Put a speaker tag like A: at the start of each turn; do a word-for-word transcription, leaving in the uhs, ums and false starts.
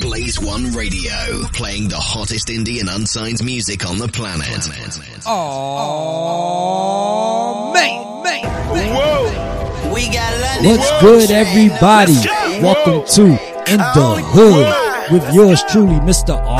A: Blaze One Radio, playing the hottest indie and unsigned music on the planet.
B: Oh, man, man, man.
C: Whoa.
A: We got London.
D: What's good, everybody? Welcome to In the Hood with yours truly, Mister R.